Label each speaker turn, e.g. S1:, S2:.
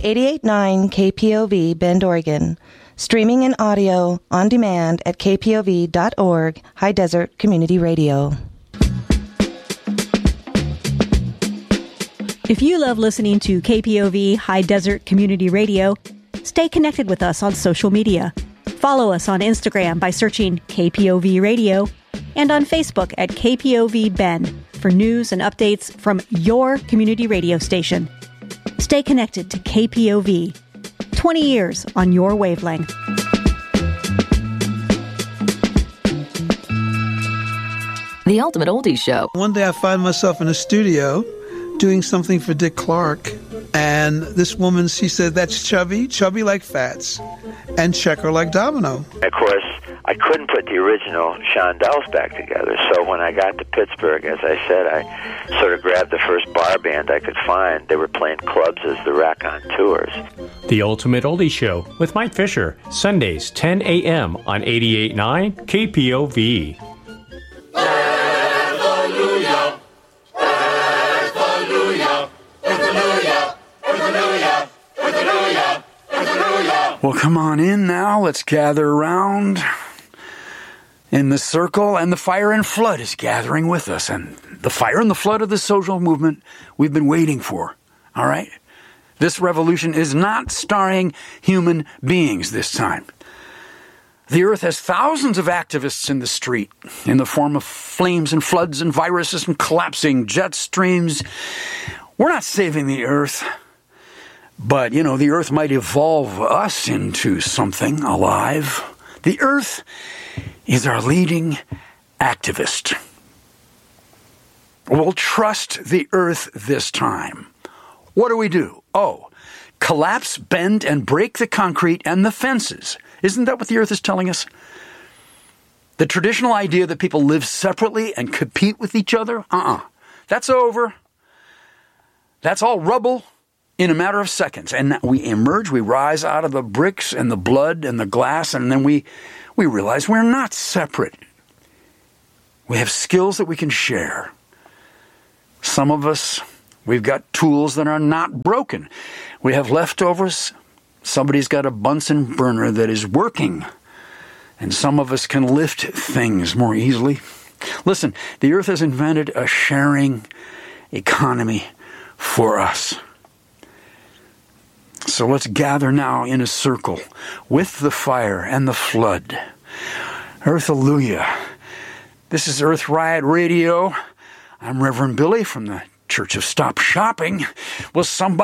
S1: 88.9 KPOV Bend, Oregon. Streaming and audio on demand at kpov.org, High Desert Community Radio.
S2: If you love listening to KPOV High Desert Community Radio, stay connected with us on social media. Follow us on Instagram by searching KPOV Radio and on Facebook at KPOV Bend for news and updates from your community radio station. Stay connected to KPOV. 20 years on your wavelength.
S3: The Ultimate Oldies Show.
S4: One day I find myself in a studio doing something for Dick Clark, and this woman, she said, that's Chubby like Fats, and Checker like Domino.
S5: Of course, I couldn't put the original Shondells back together, so when I got to Pittsburgh, as I said, I sort of grabbed the first bar band I could find. They were playing clubs as the Raconteurs.
S6: The Ultimate Oldies Show with Mike Fisher, Sundays, 10 a.m. on 88.9 KPOV.
S7: Hallelujah! Hallelujah! Hallelujah! Hallelujah! Hallelujah! Hallelujah!
S8: Well, come on in now. Let's gather around in the circle, and the fire and flood is gathering with us. And the fire and the flood of the social movement we've been waiting for. All right? This revolution is not starring human beings this time. The earth has thousands of activists in the street in the form of flames and floods and viruses and collapsing jet streams. We're not saving the earth. But, the earth might evolve us into something alive. The earth is our leading activist. We'll trust the earth this time. What do? Collapse, bend, and break the concrete and the fences. Isn't that what the earth is telling us? The traditional idea that people live separately and compete with each other? That's over. That's all rubble in a matter of seconds. And we emerge, we rise out of the bricks and the blood and the glass, and then we realize we're not separate. We have skills that we can share. Some of us, we've got tools that are not broken. We have leftovers. Somebody's got a Bunsen burner that is working. And some of us can lift things more easily. Listen, the earth has invented a sharing economy for us. So let's gather now in a circle with the fire and the flood. Earth-alleluia. This is Earth Riot Radio. I'm Reverend Billy from the Church of Stop Shopping. Will somebody